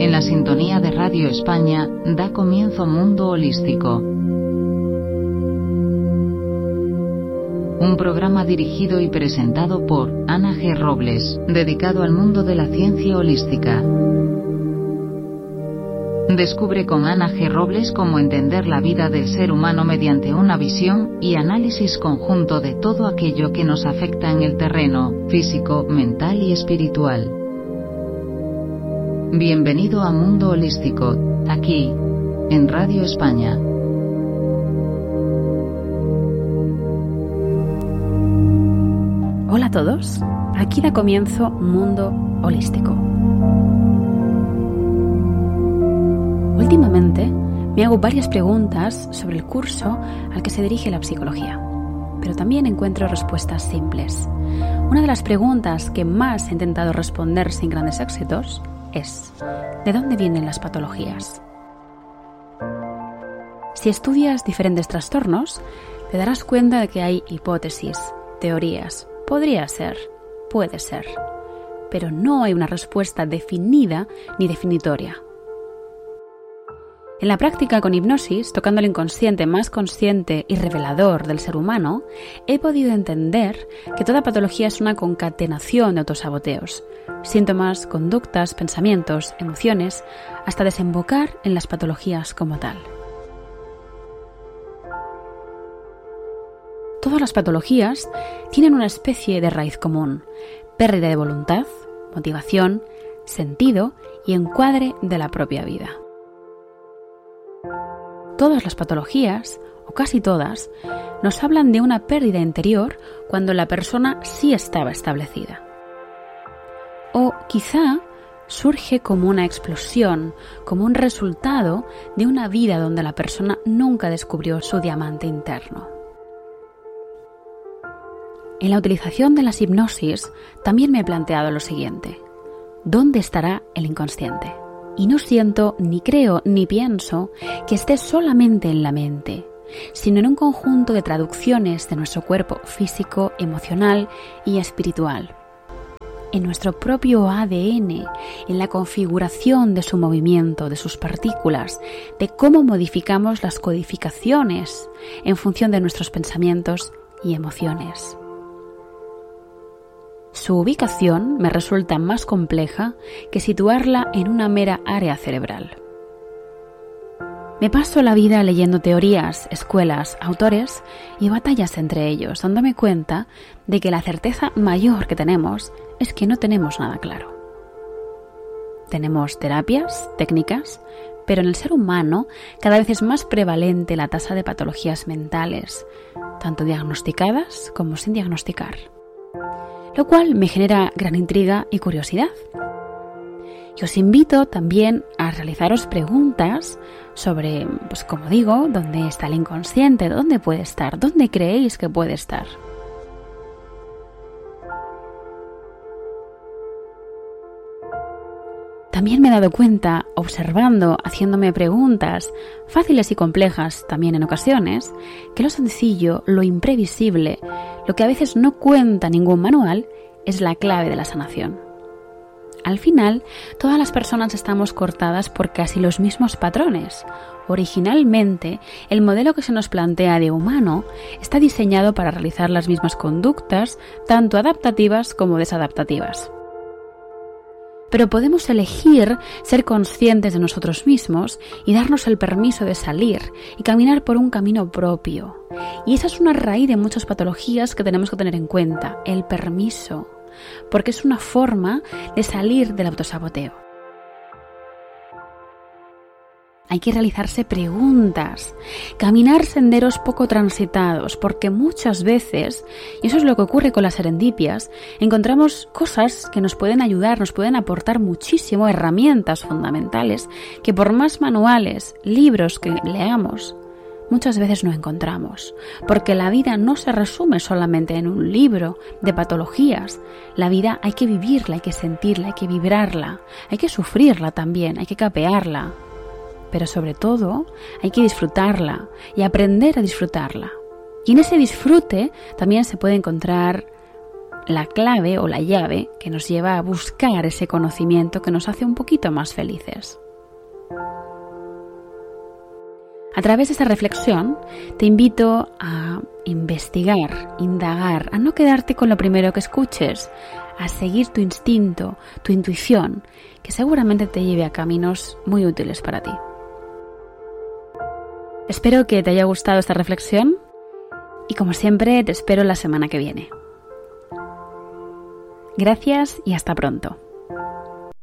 En la sintonía de Radio España da comienzo Mundo Holístico. Un programa dirigido y presentado por Ana G. Robles, dedicado al mundo de la ciencia holística. Descubre con Ana G. Robles cómo entender la vida del ser humano mediante una visión y análisis conjunto de todo aquello que nos afecta en el terreno físico, mental y espiritual. Bienvenido a Mundo Holístico, aquí, en Radio España. Hola a todos, aquí da comienzo Mundo Holístico. Últimamente me hago varias preguntas sobre el curso al que se dirige la psicología, pero también encuentro respuestas simples. Una de las preguntas que más he intentado responder sin grandes éxitos es: ¿de dónde vienen las patologías? Si estudias diferentes trastornos, te darás cuenta de que hay hipótesis, teorías. Podría ser, puede ser, pero no hay una respuesta definida ni definitoria. En la práctica con hipnosis, tocando el inconsciente más consciente y revelador del ser humano, he podido entender que toda patología es una concatenación de autosaboteos, síntomas, conductas, pensamientos, emociones, hasta desembocar en las patologías como tal. Todas las patologías tienen una especie de raíz común: pérdida de voluntad, motivación, sentido y encuadre de la propia vida. Todas las patologías, o casi todas, nos hablan de una pérdida interior cuando la persona sí estaba establecida. O quizá surge como una explosión, como un resultado de una vida donde la persona nunca descubrió su diamante interno. En la utilización de las hipnosis también me he planteado lo siguiente: ¿dónde estará el inconsciente? Y no siento, ni creo, ni pienso que esté solamente en la mente, sino en un conjunto de traducciones de nuestro cuerpo físico, emocional y espiritual. En nuestro propio ADN, en la configuración de su movimiento, de sus partículas, de cómo modificamos las codificaciones en función de nuestros pensamientos y emociones. Su ubicación me resulta más compleja que situarla en una mera área cerebral. Me paso la vida leyendo teorías, escuelas, autores y batallas entre ellos, dándome cuenta de que la certeza mayor que tenemos es que no tenemos nada claro. Tenemos terapias, técnicas, pero en el ser humano cada vez es más prevalente la tasa de patologías mentales, tanto diagnosticadas como sin diagnosticar, lo cual me genera gran intriga y curiosidad. Y os invito también a realizaros preguntas sobre, como digo, ¿dónde está el inconsciente? ¿Dónde puede estar? ¿Dónde creéis que puede estar? También me he dado cuenta, observando, haciéndome preguntas, fáciles y complejas también en ocasiones, que lo sencillo, lo imprevisible, lo que a veces no cuenta ningún manual, es la clave de la sanación. Al final, todas las personas estamos cortadas por casi los mismos patrones. Originalmente, el modelo que se nos plantea de humano está diseñado para realizar las mismas conductas, tanto adaptativas como desadaptativas. Pero podemos elegir ser conscientes de nosotros mismos y darnos el permiso de salir y caminar por un camino propio. Y esa es una raíz de muchas patologías que tenemos que tener en cuenta: el permiso, porque es una forma de salir del autosaboteo. Hay que realizarse preguntas, caminar senderos poco transitados, porque muchas veces, y eso es lo que ocurre con las serendipias, encontramos cosas que nos pueden ayudar, nos pueden aportar muchísimo, herramientas fundamentales que por más manuales, libros que leamos, muchas veces no encontramos, porque la vida no se resume solamente en un libro de patologías. La vida hay que vivirla, hay que sentirla, hay que vibrarla, hay que sufrirla también, hay que capearla. Pero sobre todo hay que disfrutarla y aprender a disfrutarla. Y en ese disfrute también se puede encontrar la clave o la llave que nos lleva a buscar ese conocimiento que nos hace un poquito más felices. A través de esta reflexión te invito a investigar, indagar, a no quedarte con lo primero que escuches, a seguir tu instinto, tu intuición, que seguramente te lleve a caminos muy útiles para ti. Espero que te haya gustado esta reflexión y como siempre te espero la semana que viene. Gracias y hasta pronto.